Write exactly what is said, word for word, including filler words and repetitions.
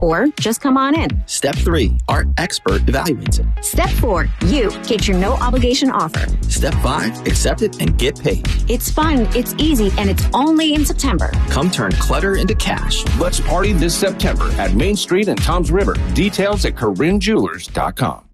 Or just come on in. Step three, our expert evaluates it. Step four, you get your no obligation offer. Step five, accept it and get paid. It's fun, it's easy, and it's only in September. Come turn clutter into cash. Let's party this September at Main Street and Toms River. Details at Corinne Jewelers dot com.